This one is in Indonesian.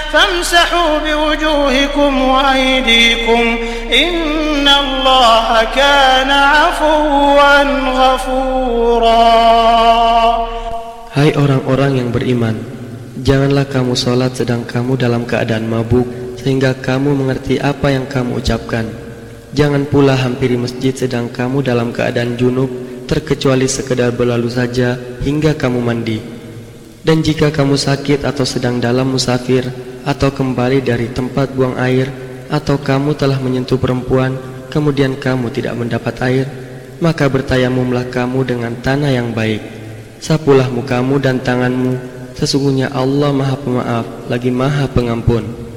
فامسحوا بوجوهكم وأيديكم إن الله كان عفوا غفورا. Hai orang-orang yang beriman, janganlah kamu sholat sedang kamu dalam keadaan mabuk, sehingga kamu mengerti apa yang kamu ucapkan. Jangan pula hampiri masjid sedang kamu dalam keadaan junub, terkecuali sekedar berlalu saja hingga kamu mandi. Dan jika kamu sakit atau sedang dalam musafir, atau kembali dari tempat buang air, atau kamu telah menyentuh perempuan, kemudian kamu tidak mendapat air, maka bertayamumlah kamu dengan tanah yang baik. Sapulah mukamu dan tanganmu, sesungguhnya Allah Maha Pemaaf lagi Maha Pengampun.